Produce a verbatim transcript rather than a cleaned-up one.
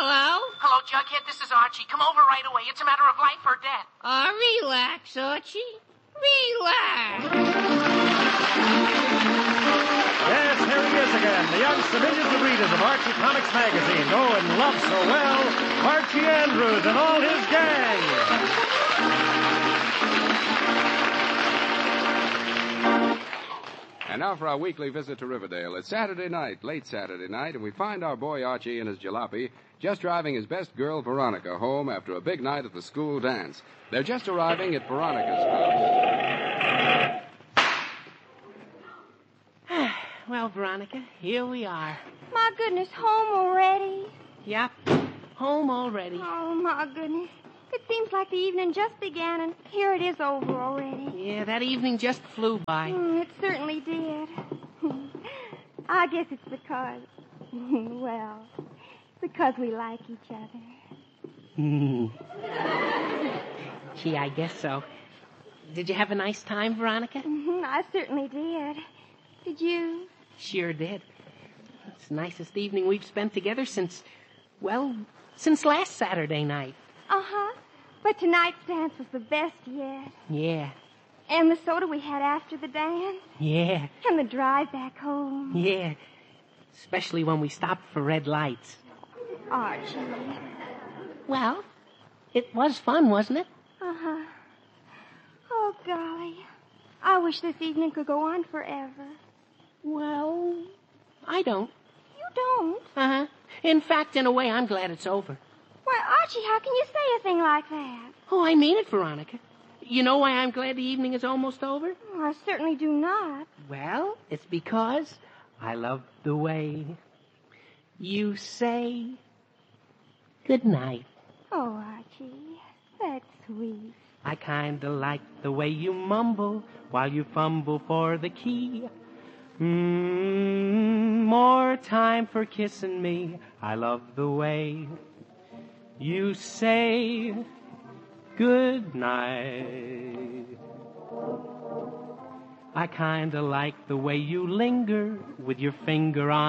Hello? Hello, Jughead. This is Archie. Come over right away. It's a matter of life or death. Uh, relax, Archie. Relax. Yes, here he is again, the youngst of millions of readers of Archie Comics magazine, known and loved so well, Archie Andrews and all his gang. And now for our weekly visit to Riverdale. It's Saturday night, late Saturday night, and we find our boy Archie and his jalopy just driving his best girl, Veronica, home after a big night at the school dance. They're just arriving at Veronica's house. Well, Veronica, here we are. My goodness, home already? Yep, home already. Oh, my goodness. It seems like the evening just began, and here it is over already. Yeah, that evening just flew by. Mm, it certainly did. I guess it's because, well, because we like each other. Gee, I guess so. Did you have a nice time, Veronica? Mm-hmm, I certainly did. Did you? Sure did. It's the nicest evening we've spent together since, well, since last Saturday night. Uh-huh. But tonight's dance was the best yet. Yeah. And the soda we had after the dance. Yeah. And the drive back home. Yeah. Especially when we stopped for red lights. Archie. Well, it was fun, wasn't it? Uh-huh. Oh, golly. I wish this evening could go on forever. Well, I don't. You don't? Uh-huh. In fact, in a way, I'm glad it's over. Why, Archie, how can you say a thing like that? Oh, I mean it, Veronica. You know why I'm glad the evening is almost over? Oh, I certainly do not. Well, it's because I love the way you say good night. Oh, Archie, that's sweet. I kinda like the way you mumble while you fumble for the key. Mmm, more time for kissing me. I love the way you say good night. I kinda like the way you linger with your finger on